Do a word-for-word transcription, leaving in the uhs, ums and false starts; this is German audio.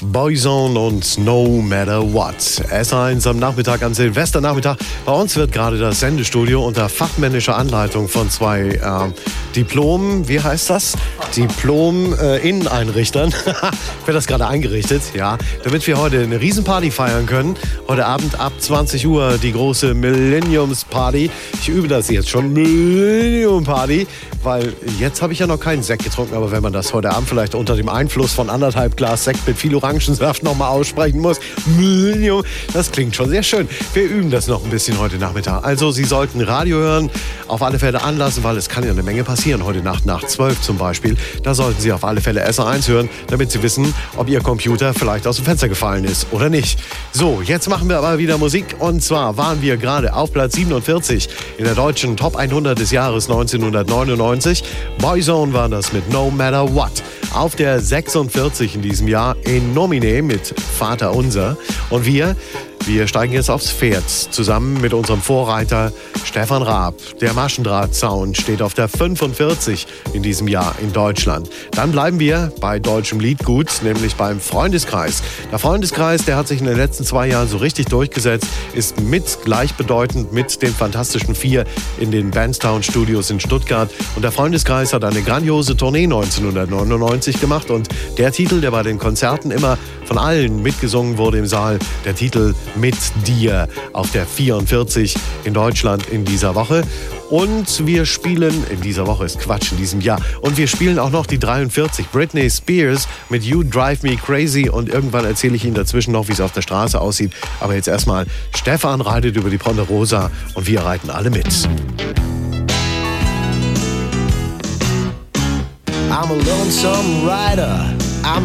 Boyzone und No Matter What. S eins am Nachmittag, am Silvesternachmittag. Bei uns wird gerade das Sendestudio unter fachmännischer Anleitung von zwei äh, Diplom, wie heißt das? Diplom-Inneneinrichtern. äh, wird das gerade eingerichtet, ja. Damit wir heute eine Riesenparty feiern können. Heute Abend ab zwanzig Uhr die große Millenniums-Party. Ich übe das jetzt schon. Millennium-Party. Weil jetzt habe ich ja noch keinen Sekt getrunken, aber wenn man das heute Abend vielleicht unter dem Einfluss von anderthalb Glas Sekt mit viel Orangensaft nochmal aussprechen muss, das klingt schon sehr schön. Wir üben das noch ein bisschen heute Nachmittag. Also Sie sollten Radio hören, auf alle Fälle anlassen, weil es kann ja eine Menge passieren. Heute Nacht nach zwölf zum Beispiel. Da sollten Sie auf alle Fälle S eins hören, damit Sie wissen, ob Ihr Computer vielleicht aus dem Fenster gefallen ist oder nicht. So, jetzt machen wir aber wieder Musik. Und zwar waren wir gerade auf Platz siebenundvierzig in der deutschen Top hundert des Jahres neunzehnhundertneunundneunzig. Boyzone war das mit No Matter What. Auf der sechsundvierzig in diesem Jahr in Nomine mit Vater Unser. Und wir, wir steigen jetzt aufs Pferd zusammen mit unserem Vorreiter Stefan Raab. Der Maschendraht-Sound steht auf der fünfundvierzig in diesem Jahr in Deutschland. Dann bleiben wir bei deutschem Liedgut, nämlich beim Freundeskreis. Der Freundeskreis, der hat sich in den letzten zwei Jahren so richtig durchgesetzt, ist mit gleichbedeutend mit den Fantastischen Vier in den Bandstown Studios in Stuttgart. Und der Freundeskreis hat eine grandiose Tournee neunzehnhundertneunundneunzig gemacht. Und der Titel, der bei den Konzerten immer von allen mitgesungen wurde im Saal, der Titel Mit dir auf der vierundvierzig in Deutschland in dieser Woche. Und wir spielen, in dieser Woche ist Quatsch, in diesem Jahr. Und wir spielen auch noch die dreiundvierzig. Britney Spears mit You Drive Me Crazy. Und irgendwann erzähle ich Ihnen dazwischen noch, wie es auf der Straße aussieht. Aber jetzt erstmal, Stefan reitet über die Ponderosa und wir reiten alle mit. I'm a lonesome rider